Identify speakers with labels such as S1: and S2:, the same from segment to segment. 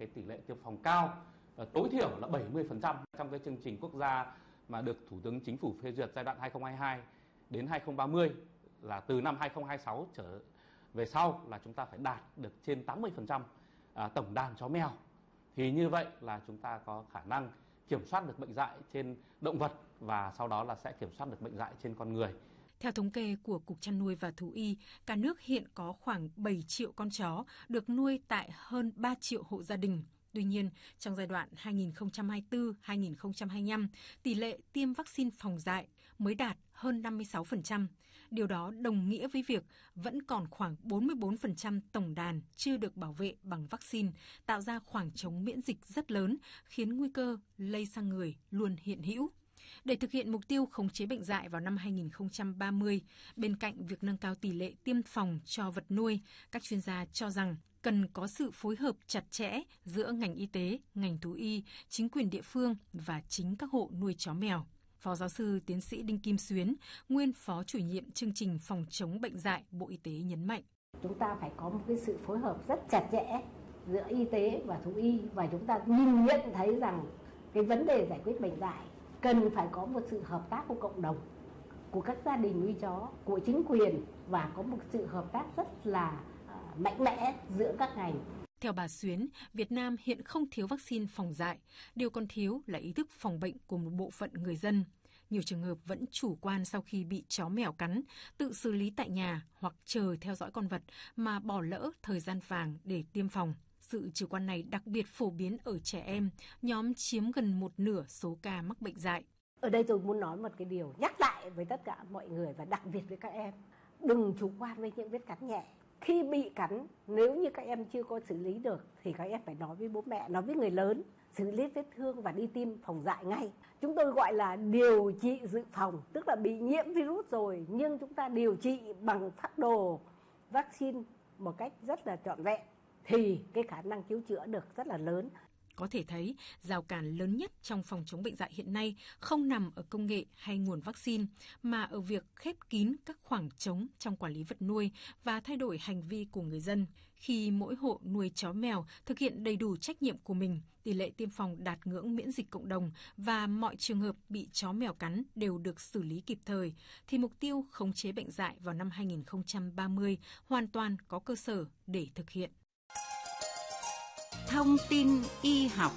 S1: cái tỷ lệ tiêm phòng cao, tối thiểu là 70% trong cái chương trình quốc gia mà được Thủ tướng Chính phủ phê duyệt giai đoạn 2022 đến 2030, là từ năm 2026 trở về sau là chúng ta phải đạt được trên 80% tổng đàn chó mèo. Thì như vậy là chúng ta có khả năng kiểm soát được bệnh dại trên động vật và sau đó là sẽ kiểm soát được bệnh dại trên con người.
S2: Theo thống kê của Cục Chăn nuôi và Thú y, cả nước hiện có khoảng 7 triệu con chó được nuôi tại hơn 3 triệu hộ gia đình. Tuy nhiên, trong giai đoạn 2024-2025, tỷ lệ tiêm vaccine phòng dại mới đạt hơn 56%. Điều đó đồng nghĩa với việc vẫn còn khoảng 44% tổng đàn chưa được bảo vệ bằng vaccine, tạo ra khoảng trống miễn dịch rất lớn, khiến nguy cơ lây sang người luôn hiện hữu. Để thực hiện mục tiêu khống chế bệnh dại vào năm 2030, bên cạnh việc nâng cao tỷ lệ tiêm phòng cho vật nuôi, các chuyên gia cho rằng cần có sự phối hợp chặt chẽ giữa ngành y tế, ngành thú y, chính quyền địa phương và chính các hộ nuôi chó mèo. Phó giáo sư tiến sĩ Đinh Kim Xuyến, nguyên phó chủ nhiệm chương trình phòng chống bệnh dại Bộ Y tế nhấn mạnh.
S3: Chúng ta phải có một cái sự phối hợp rất chặt chẽ giữa y tế và thú y, và chúng ta nhìn nhận thấy rằng cái vấn đề giải quyết bệnh dại cần phải có một sự hợp tác của cộng đồng, của các gia đình nuôi chó, của chính quyền, và có một sự hợp tác rất là mạnh mẽ giữa các ngành.
S2: Theo bà Xuyến, Việt Nam hiện không thiếu vaccine phòng dại, điều còn thiếu là ý thức phòng bệnh của một bộ phận người dân. Nhiều trường hợp vẫn chủ quan sau khi bị chó mèo cắn, tự xử lý tại nhà hoặc chờ theo dõi con vật mà bỏ lỡ thời gian vàng để tiêm phòng. Sự chủ quan này đặc biệt phổ biến ở trẻ em, nhóm chiếm gần một nửa số ca mắc bệnh dại.
S3: Ở đây tôi muốn nói một cái điều nhắc lại với tất cả mọi người và đặc biệt với các em. Đừng chủ quan với những vết cắn nhẹ. Khi bị cắn, nếu như các em chưa có xử lý được thì các em phải nói với bố mẹ, nói với người lớn, xử lý vết thương và đi tiêm phòng dại ngay. Chúng tôi gọi là điều trị dự phòng, tức là bị nhiễm virus rồi nhưng chúng ta điều trị bằng phác đồ vaccine một cách rất là trọn vẹn thì cái khả năng cứu chữa được rất là lớn.
S2: Có thể thấy, rào cản lớn nhất trong phòng chống bệnh dại hiện nay không nằm ở công nghệ hay nguồn vaccine, mà ở việc khép kín các khoảng trống trong quản lý vật nuôi và thay đổi hành vi của người dân. Khi mỗi hộ nuôi chó mèo thực hiện đầy đủ trách nhiệm của mình, tỷ lệ tiêm phòng đạt ngưỡng miễn dịch cộng đồng và mọi trường hợp bị chó mèo cắn đều được xử lý kịp thời, thì mục tiêu khống chế bệnh dại vào năm 2030 hoàn toàn có cơ sở để thực hiện.
S4: Thông tin y học.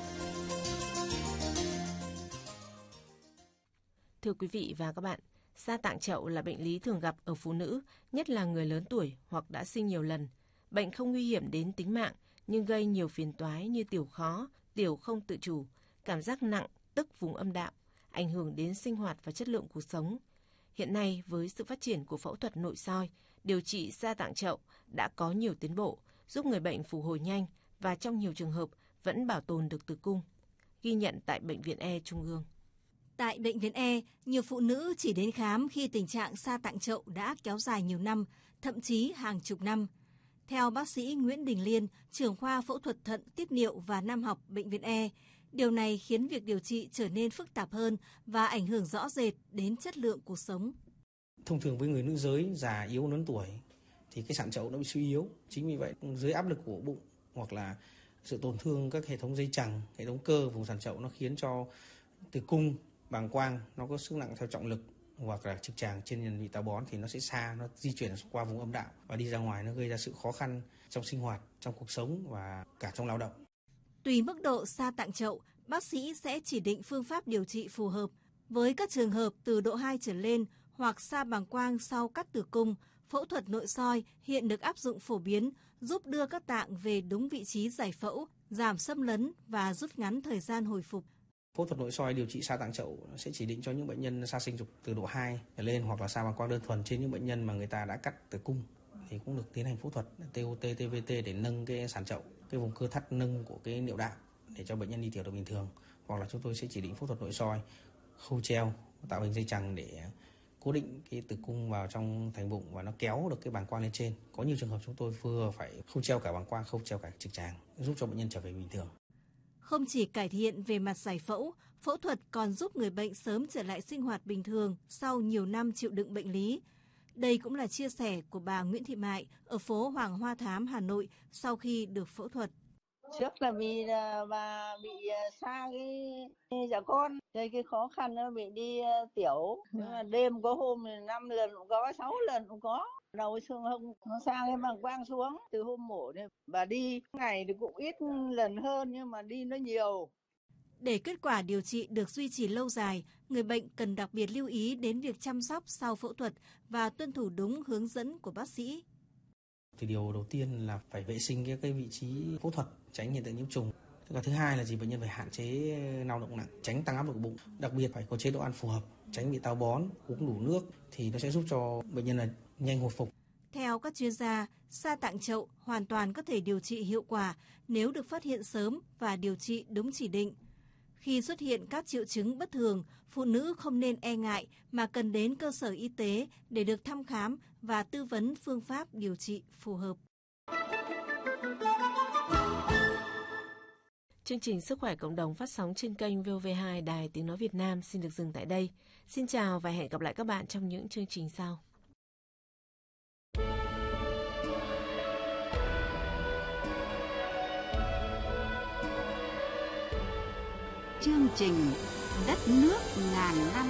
S4: Thưa quý vị và các bạn, sa tạng chậu là bệnh lý thường gặp ở phụ nữ, nhất là người lớn tuổi hoặc đã sinh nhiều lần. Bệnh không nguy hiểm đến tính mạng nhưng gây nhiều phiền toái như tiểu khó, tiểu không tự chủ, cảm giác nặng, tức vùng âm đạo, ảnh hưởng đến sinh hoạt và chất lượng cuộc sống. Hiện nay, với sự phát triển của phẫu thuật nội soi, điều trị sa tạng chậu đã có nhiều tiến bộ, giúp người bệnh phục hồi nhanh và trong nhiều trường hợp vẫn bảo tồn được tử cung. Ghi nhận tại Bệnh viện E Trung ương.
S5: Tại Bệnh viện E, nhiều phụ nữ chỉ đến khám khi tình trạng sa tạng chậu đã kéo dài nhiều năm, thậm chí hàng chục năm. Theo bác sĩ Nguyễn Đình Liên, trưởng khoa phẫu thuật thận tiết niệu và nam học Bệnh viện E, điều này khiến việc điều trị trở nên phức tạp hơn và ảnh hưởng rõ rệt đến chất lượng cuộc sống.
S6: Thông thường với người nữ giới già yếu lớn tuổi thì cái sạn chậu nó bị suy yếu. Chính vì vậy dưới áp lực của bụng hoặc là sự tổn thương các hệ thống dây chằng, hệ thống cơ vùng sàn chậu nó khiến cho tử cung, bàng quang nó có sức nặng theo trọng lực hoặc là trực tràng trên nhân vị táo bón thì nó sẽ xa, nó di chuyển qua vùng âm đạo và đi ra ngoài, nó gây ra sự khó khăn trong sinh hoạt, trong cuộc sống và cả trong lao động.
S5: Tùy mức độ sa tạng chậu, bác sĩ sẽ chỉ định phương pháp điều trị phù hợp. Với các trường hợp từ độ 2 trở lên hoặc sa bàng quang sau cắt tử cung, phẫu thuật nội soi hiện được áp dụng phổ biến, giúp đưa các tạng về đúng vị trí giải phẫu, giảm xâm lấn và rút ngắn thời gian hồi phục.
S6: Phẫu thuật nội soi điều trị sa tạng chậu sẽ chỉ định cho những bệnh nhân sa sinh dục từ độ 2 trở lên hoặc là sa bàng quang đơn thuần trên những bệnh nhân mà người ta đã cắt tử cung thì cũng được tiến hành phẫu thuật TOT, TVT để nâng cái sàn chậu, cái vùng cơ thắt nâng của cái niệu đạo để cho bệnh nhân đi tiểu được bình thường. Hoặc là chúng tôi sẽ chỉ định phẫu thuật nội soi, khâu treo, tạo hình dây chằng để cố định cái tử cung vào trong thành bụng và nó kéo được cái bàng quang lên trên. Có nhiều trường hợp chúng tôi vừa phải khâu treo cả bàng quang, khâu treo cả trực tràng, giúp cho bệnh nhân trở về bình thường.
S5: Không chỉ cải thiện về mặt giải phẫu, phẫu thuật còn giúp người bệnh sớm trở lại sinh hoạt bình thường sau nhiều năm chịu đựng bệnh lý. Đây cũng là chia sẻ của bà Nguyễn Thị Mại ở phố Hoàng Hoa Thám, Hà Nội sau khi được phẫu thuật.
S7: Trước là vì là bà bị xa cái dạ con, cái khó khăn nó bị đi tiểu, nhưng mà đêm có hôm thì 5 lần cũng có, 6 lần cũng có. Đầu xương hông nó sang cái bàng quang xuống, từ hôm mổ này bà đi ngày thì cũng ít lần hơn nhưng mà đi nó nhiều.
S5: Để kết quả điều trị được duy trì lâu dài, người bệnh cần đặc biệt lưu ý đến việc chăm sóc sau phẫu thuật và tuân thủ đúng hướng dẫn của bác sĩ.
S6: Thì điều đầu tiên là phải vệ sinh cái vị trí phẫu thuật, tránh hiện tượng nhiễm trùng. Và thứ hai là bệnh nhân phải hạn chế lao động nặng, tránh tăng áp lực bụng. Đặc biệt phải có chế độ ăn phù hợp, tránh bị táo bón, uống đủ nước thì nó sẽ giúp cho bệnh nhân là nhanh hồi phục.
S5: Theo các chuyên gia, sa tạng chậu hoàn toàn có thể điều trị hiệu quả nếu được phát hiện sớm và điều trị đúng chỉ định. Khi xuất hiện các triệu chứng bất thường, phụ nữ không nên e ngại mà cần đến cơ sở y tế để được thăm khám và tư vấn phương pháp điều trị phù hợp.
S4: Chương trình Sức khỏe cộng đồng phát sóng trên kênh VOV2 Đài Tiếng nói Việt Nam xin được dừng tại đây. Xin chào và hẹn gặp lại các bạn trong những chương trình sau.
S8: Chương trình Đất nước ngàn năm.